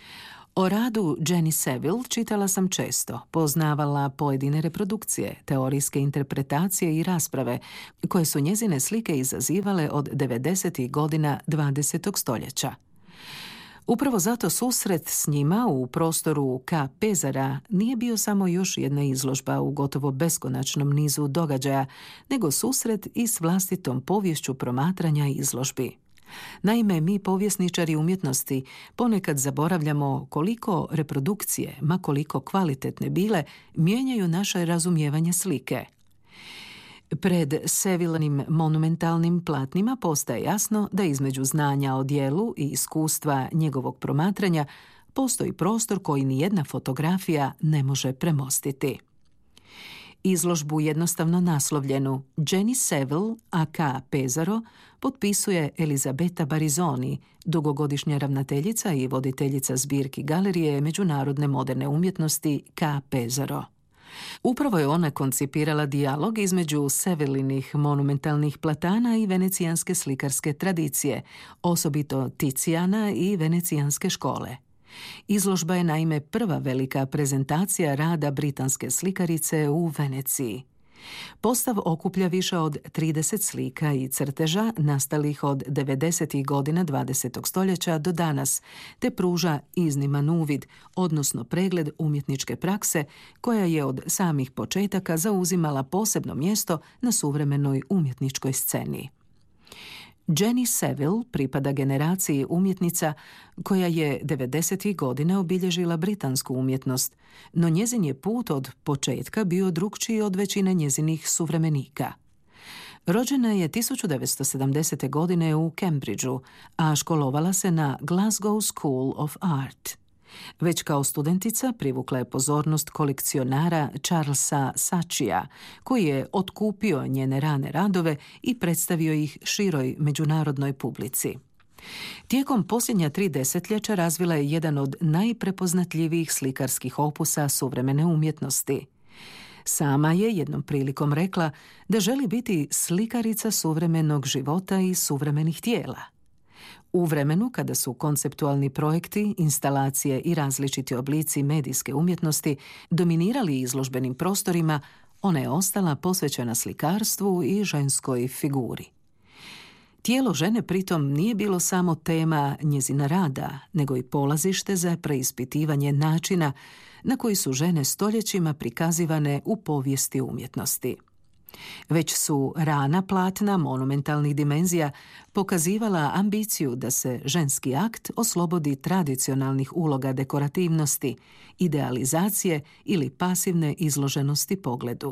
O radu Janice Saville čitala sam često, poznavala pojedine reprodukcije, teorijske interpretacije i rasprave koje su njezine slike izazivale od devedesetih godina dvadesetog stoljeća. Upravo zato susret s njima u prostoru Ca' Pesara nije bio samo još jedna izložba u gotovo beskonačnom nizu događaja, nego susret i s vlastitom poviješću promatranja izložbi. Naime, mi povjesničari umjetnosti ponekad zaboravljamo koliko reprodukcije, ma koliko kvalitetne bile, mijenjaju naše razumijevanje slike. Pred Savillenim monumentalnim platnima postaje jasno da između znanja o djelu i iskustva njegovog promatranja postoji prostor koji nijedna fotografija ne može premostiti. Izložbu jednostavno naslovljenu Janice Saville a Ca' Pesaro potpisuje Elisabetta Barizoni, dugogodišnja ravnateljica i voditeljica zbirki galerije međunarodne moderne umjetnosti Ca' Pesaro. Upravo je ona koncipirala dijalog između Savilinih monumentalnih platana i venecijanske slikarske tradicije, osobito Ticijana i venecijanske škole. Izložba je naime prva velika prezentacija rada britanske slikarice u Veneciji. Postav okuplja više od trideset slika i crteža nastalih od devedesetih godina dvadesetog stoljeća do danas, te pruža izniman uvid, odnosno pregled umjetničke prakse koja je od samih početaka zauzimala posebno mjesto na suvremenoj umjetničkoj sceni. Janice Saville pripada generaciji umjetnica koja je devedesetih godina obilježila britansku umjetnost, no njezin je put od početka bio drukčiji od većine njezinih suvremenika. Rođena je tisuću devetsto sedamdesete. godine u Cambridgeu, a školovala se na Glasgow School of Art. Već kao studentica privukla je pozornost kolekcionara Charlesa Saatchia, koji je otkupio njene rane radove i predstavio ih široj međunarodnoj publici. Tijekom posljednja tri desetljeća razvila je jedan od najprepoznatljivijih slikarskih opusa suvremene umjetnosti. Sama je jednom prilikom rekla da želi biti slikarica suvremenog života i suvremenih tijela. U vremenu kada su konceptualni projekti, instalacije i različiti oblici medijske umjetnosti dominirali izložbenim prostorima, ona je ostala posvećena slikarstvu i ženskoj figuri. Tijelo žene pritom nije bilo samo tema njezina rada, nego i polazište za preispitivanje načina na koji su žene stoljećima prikazivane u povijesti umjetnosti. Već su rana platna monumentalnih dimenzija pokazivala ambiciju da se ženski akt oslobodi tradicionalnih uloga dekorativnosti, idealizacije ili pasivne izloženosti pogledu.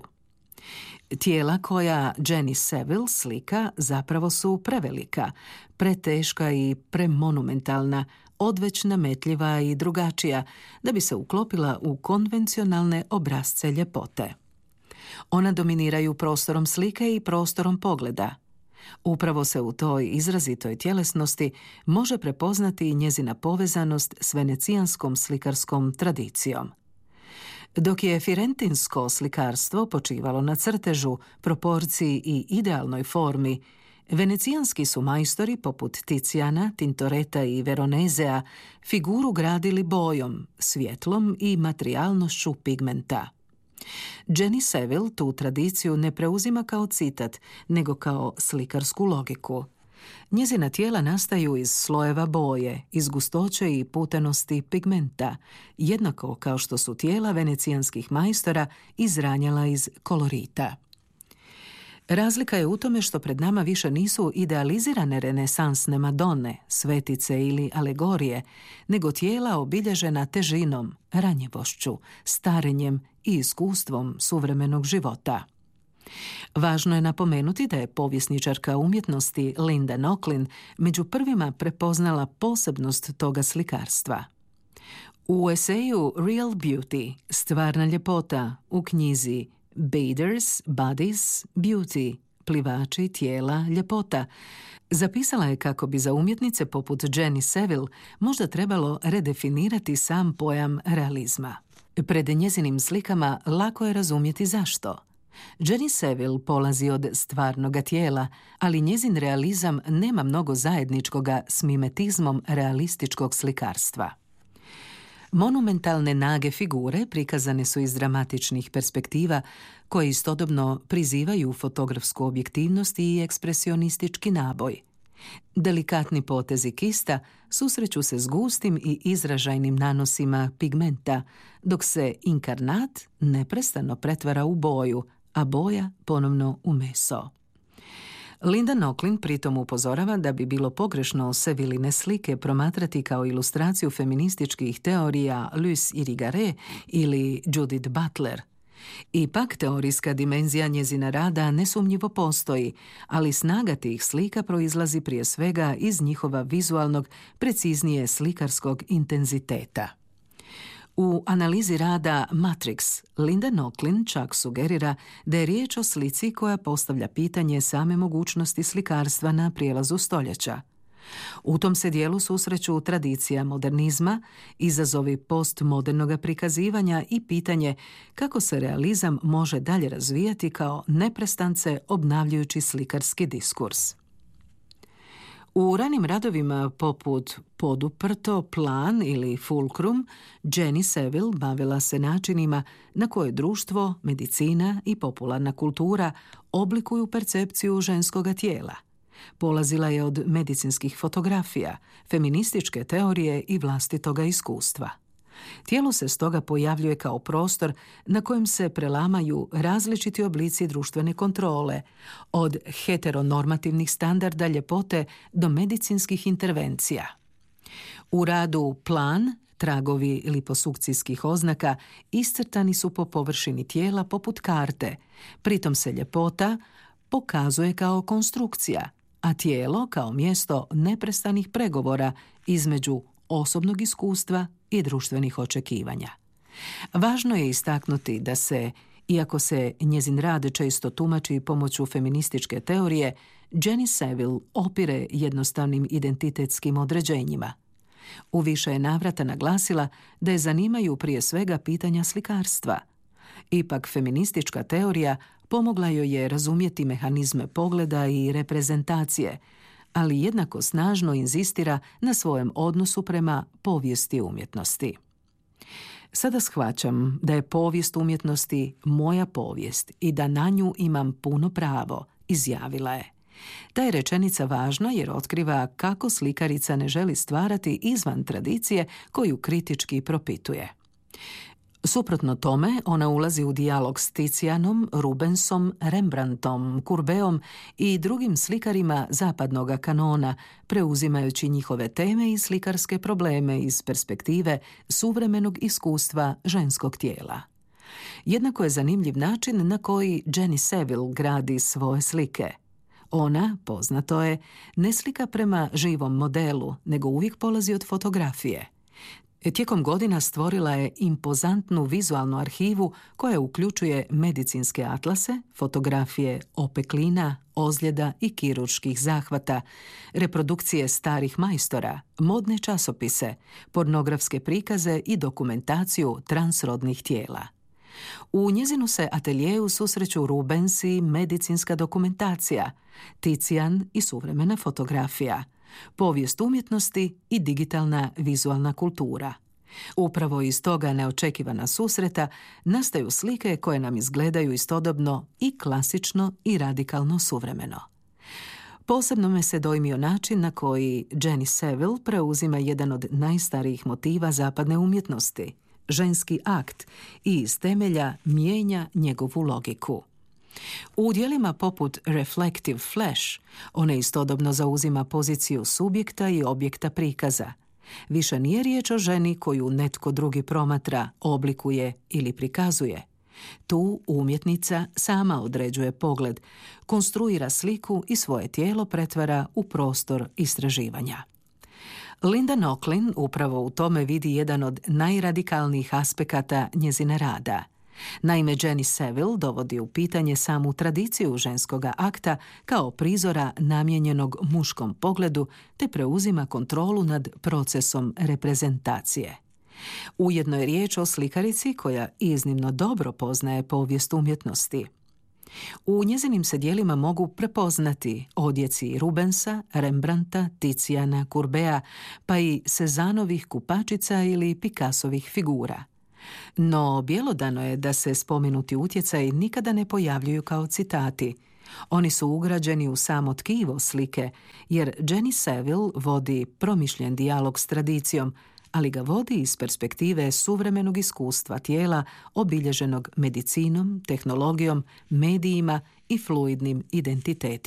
Tijela koja Janice Saville slika zapravo su prevelika, preteška i premonumentalna, odveć nametljiva i drugačija, da bi se uklopila u konvencionalne obrasce ljepote. Ona dominiraju prostorom slike i prostorom pogleda. Upravo se u toj izrazitoj tjelesnosti može prepoznati njezina povezanost s venecijanskom slikarskom tradicijom. Dok je firentinsko slikarstvo počivalo na crtežu, proporciji i idealnoj formi, venecijanski su majstori poput Ticijana, Tintoreta i Veronezea figuru gradili bojom, svjetlom i materijalnošću pigmenta. Janice Saville tu tradiciju ne preuzima kao citat, nego kao slikarsku logiku. Njezina tijela nastaju iz slojeva boje, iz gustoće i putenosti pigmenta, jednako kao što su tijela venecijanskih majstora izranjala iz kolorita. Razlika je u tome što pred nama više nisu idealizirane renesansne madone, svetice ili alegorije, nego tijela obilježena težinom, ranjivošću, starenjem i iskustvom suvremenog života. Važno je napomenuti da je povjesničarka umjetnosti Linda Nochlin među prvima prepoznala posebnost toga slikarstva. U eseju Real Beauty, stvarna ljepota, u knjizi Baders, Bodies, Beauty, plivači, tijela, ljepota. Zapisala je kako bi za umjetnice poput Jenny Saville možda trebalo redefinirati sam pojam realizma. Pred njezinim slikama lako je razumjeti zašto. Jenny Saville polazi od stvarnoga tijela, ali njezin realizam nema mnogo zajedničkoga s mimetizmom realističkog slikarstva. Monumentalne nage figure prikazane su iz dramatičnih perspektiva koje istodobno prizivaju fotografsku objektivnost i ekspresionistički naboj. Delikatni potezi kista susreću se s gustim i izražajnim nanosima pigmenta, dok se inkarnat neprestano pretvara u boju, a boja ponovno u meso. Linda Nochlin pritom upozorava da bi bilo pogrešno Sevilline slike promatrati kao ilustraciju feminističkih teorija Luce Irigaray ili Judith Butler. Ipak teorijska dimenzija njezina rada nesumnjivo postoji, ali snaga tih slika proizlazi prije svega iz njihova vizualnog, preciznije slikarskog intenziteta. U analizi rada Matrix, Linda Nochlin čak sugerira da je riječ o slici koja postavlja pitanje same mogućnosti slikarstva na prijelazu stoljeća. U tom se dijelu susreću tradicija modernizma, izazovi postmodernog prikazivanja i pitanje kako se realizam može dalje razvijati kao neprestance obnavljajući slikarski diskurs. U ranim radovima poput Poduprto, Plan ili Fulcrum, Jenny Saville bavila se načinima na koje društvo, medicina i popularna kultura oblikuju percepciju ženskoga tijela. Polazila je od medicinskih fotografija, feminističke teorije i vlastitoga iskustva. Tijelo se stoga pojavljuje kao prostor na kojem se prelamaju različiti oblici društvene kontrole, od heteronormativnih standarda ljepote do medicinskih intervencija. U radu Plan, tragovi liposukcijskih oznaka iscrtani su po površini tijela poput karte, pritom se ljepota pokazuje kao konstrukcija, a tijelo kao mjesto neprestanih pregovora između osobnog iskustva i društvenih očekivanja. Važno je istaknuti da se, iako se njezin rad često tumači pomoću feminističke teorije, Jenny Saville opire jednostavnim identitetskim određenjima. U više je navrata naglasila da je zanimaju prije svega pitanja slikarstva. Ipak feministička teorija pomogla joj je razumjeti mehanizme pogleda i reprezentacije, ali jednako snažno inzistira na svojem odnosu prema povijesti umjetnosti. Sada shvaćam da je povijest umjetnosti moja povijest i da na nju imam puno pravo, izjavila je. Ta je rečenica važna jer otkriva kako slikarica ne želi stvarati izvan tradicije koju kritički propituje. Suprotno tome, ona ulazi u dijalog s Ticianom, Rubensom, Rembrandtom, Courbet'om i drugim slikarima zapadnog kanona, preuzimajući njihove teme i slikarske probleme iz perspektive suvremenog iskustva ženskog tijela. Jednako je zanimljiv način na koji Jenny Saville gradi svoje slike. Ona, poznato je, ne slika prema živom modelu, nego uvijek polazi od fotografije. Tijekom godina stvorila je impozantnu vizualnu arhivu koja uključuje medicinske atlase, fotografije opeklina, ozljeda i kirurških zahvata, reprodukcije starih majstora, modne časopise, pornografske prikaze i dokumentaciju transrodnih tijela. U njezinu se ateljeju susreću Rubens i medicinska dokumentacija, Tician i suvremena fotografija, povijest umjetnosti i digitalna vizualna kultura. Upravo iz toga neočekivana susreta nastaju slike koje nam izgledaju istodobno i klasično i radikalno suvremeno. Posebno me se dojmio način na koji Jenny Saville preuzima jedan od najstarijih motiva zapadne umjetnosti, ženski akt, i iz temelja mijenja njegovu logiku. U djelima poput Reflective Flash ona istodobno zauzima poziciju subjekta i objekta prikaza. Više nije riječ o ženi koju netko drugi promatra, oblikuje ili prikazuje. Tu umjetnica sama određuje pogled, konstruira sliku i svoje tijelo pretvara u prostor istraživanja. Linda Nochlin upravo u tome vidi jedan od najradikalnijih aspekata njezina rada. Naime, Jenny Saville dovodi u pitanje samu tradiciju ženskoga akta kao prizora namijenjenog muškom pogledu te preuzima kontrolu nad procesom reprezentacije. Ujedno je riječ o slikarici koja iznimno dobro poznaje povijest umjetnosti. U njezinim se djelima mogu prepoznati odjeci Rubensa, Rembrandta, Ticijana, Courbeta, pa i Cezanovih kupačica ili Picassovih figura. No, bjelodano je da se spomenuti utjecaji nikada ne pojavljuju kao citati. Oni su ugrađeni u samo tkivo slike, jer Jenny Saville vodi promišljen dijalog s tradicijom, ali ga vodi iz perspektive suvremenog iskustva tijela obilježenog medicinom, tehnologijom, medijima i fluidnim identitetima.